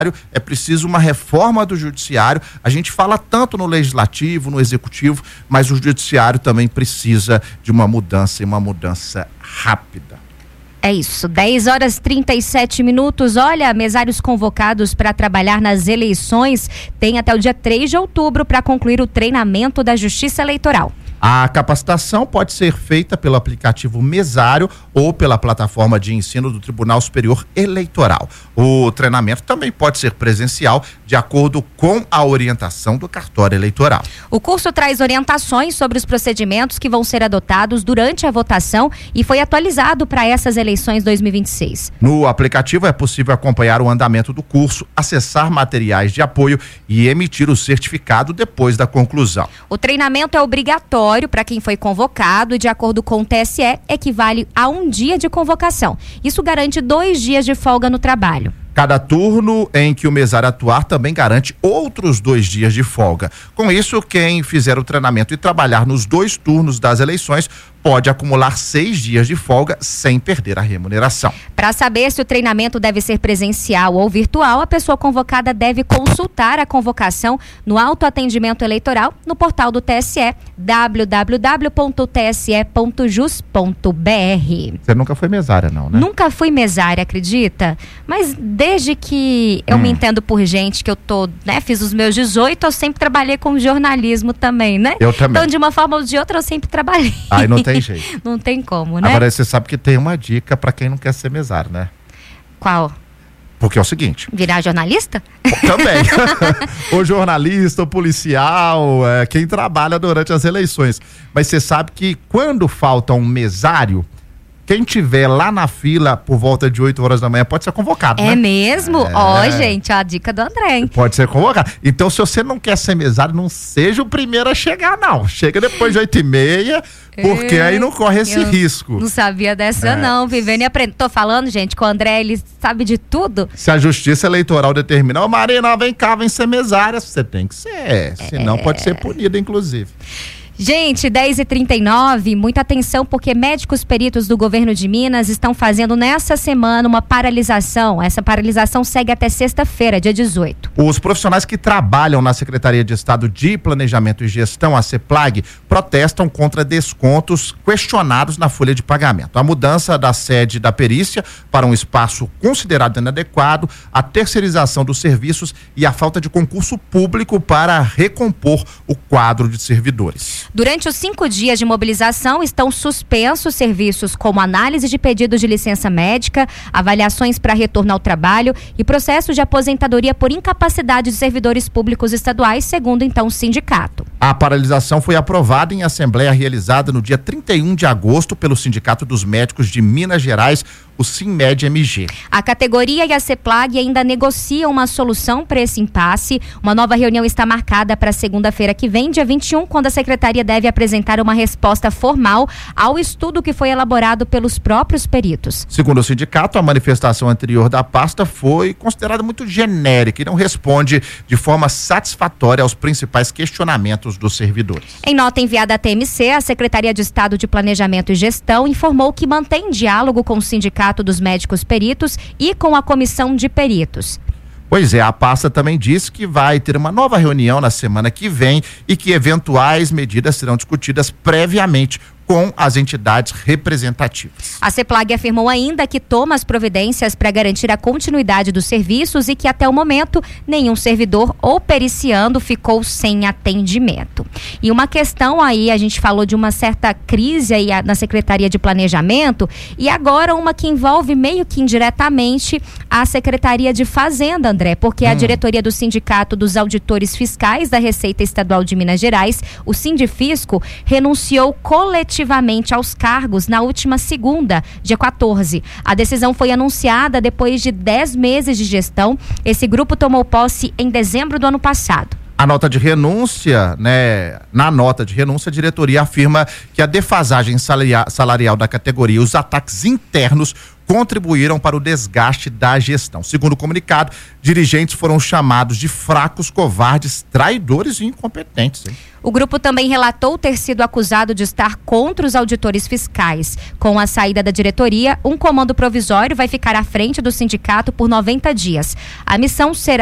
é preciso uma reforma do judiciário. A gente fala tanto no legislativo, no executivo, mas o judiciário também precisa de uma mudança, e uma mudança rápida. É isso, 10h37. Olha, mesários convocados para trabalhar nas eleições têm até o dia 3 de outubro para concluir o treinamento da Justiça Eleitoral. A capacitação pode ser feita pelo aplicativo Mesário ou pela plataforma de ensino do Tribunal Superior Eleitoral. O treinamento também pode ser presencial, de acordo com a orientação do cartório eleitoral. O curso traz orientações sobre os procedimentos que vão ser adotados durante a votação e foi atualizado para essas eleições 2026. No aplicativo é possível acompanhar o andamento do curso, acessar materiais de apoio e emitir o certificado depois da conclusão. O treinamento é obrigatório para quem foi convocado e, de acordo com o TSE, equivale a 1 dia de convocação. Isso garante 2 dias de folga no trabalho. Cada turno em que o mesário atuar também garante outros 2 dias de folga. Com isso, quem fizer o treinamento e trabalhar nos 2 turnos das eleições pode acumular 6 dias de folga sem perder a remuneração. Para saber se o treinamento deve ser presencial ou virtual, a pessoa convocada deve consultar a convocação no autoatendimento eleitoral no portal do TSE, www.tse.jus.br. Você nunca foi mesária, não, né? Nunca fui mesária, acredita? Mas desde que eu me entendo por gente, que eu tô, né, fiz os meus 18, eu sempre trabalhei com jornalismo também, né? Eu também. Então, de uma forma ou de outra, eu sempre trabalhei. Aí não tem jeito. Não tem como, né? Agora, você sabe que tem uma dica para quem não quer ser mesário, né? Qual? Porque é o seguinte... Virar jornalista? Também. O jornalista, o policial, quem trabalha durante as eleições. Mas você sabe que quando falta um mesário, quem tiver lá na fila por volta de 8 horas da manhã pode ser convocado, né? É mesmo? Ó, gente, a dica do André, hein? Pode ser convocado. Então, se você não quer ser mesário, não seja o primeiro a chegar, não. Chega depois de 8h30, porque aí não corre esse risco. Não sabia dessa, não. Vivendo e aprendendo. Tô falando, gente, que o André, ele sabe de tudo. Se a Justiça Eleitoral determinar, Marina, vem cá, vem ser mesária, você tem que ser. Senão pode ser punida, inclusive. Gente, 10h39, muita atenção, porque médicos peritos do governo de Minas estão fazendo nessa semana uma paralisação. Essa paralisação segue até sexta-feira, dia 18. Os profissionais que trabalham na Secretaria de Estado de Planejamento e Gestão, a CEPLAG, protestam contra descontos questionados na folha de pagamento. A mudança da sede da perícia para um espaço considerado inadequado, a terceirização dos serviços e a falta de concurso público para recompor o quadro de servidores. Durante os 5 dias de mobilização, estão suspensos serviços como análise de pedidos de licença médica, avaliações para retorno ao trabalho e processos de aposentadoria por incapacidade de servidores públicos estaduais, segundo então o sindicato. A paralisação foi aprovada em assembleia realizada no dia 31 de agosto pelo Sindicato dos Médicos de Minas Gerais, o SINMED-MG. A categoria e a CEPLAG ainda negociam uma solução para esse impasse. Uma nova reunião está marcada para segunda-feira que vem, dia 21, quando a secretaria deve apresentar uma resposta formal ao estudo que foi elaborado pelos próprios peritos. Segundo o sindicato, a manifestação anterior da pasta foi considerada muito genérica e não responde de forma satisfatória aos principais questionamentos dos servidores. Em nota enviada à TMC, a Secretaria de Estado de Planejamento e Gestão informou que mantém diálogo com o Sindicato dos Médicos Peritos e com a Comissão de Peritos. Pois é, a pasta também disse que vai ter uma nova reunião na semana que vem e que eventuais medidas serão discutidas previamente com as entidades representativas. A CEPLAG afirmou ainda que toma as providências para garantir a continuidade dos serviços e que até o momento nenhum servidor ou periciando ficou sem atendimento. E uma questão aí, a gente falou de uma certa crise aí na Secretaria de Planejamento e agora uma que envolve meio que indiretamente a Secretaria de Fazenda, André, porque a diretoria do Sindicato dos Auditores Fiscais da Receita Estadual de Minas Gerais, o Sindifisco, renunciou coletivamente aos cargos na última segunda, dia 14. A decisão foi anunciada depois de 10 meses de gestão. Esse grupo tomou posse em dezembro do ano passado. A nota de renúncia, né? Na nota de renúncia, a diretoria afirma que a defasagem salarial da categoria e os ataques internos contribuíram para o desgaste da gestão. Segundo o comunicado, dirigentes foram chamados de fracos, covardes, traidores e incompetentes. Hein? O grupo também relatou ter sido acusado de estar contra os auditores fiscais. Com a saída da diretoria, um comando provisório vai ficar à frente do sindicato por 90 dias. A missão será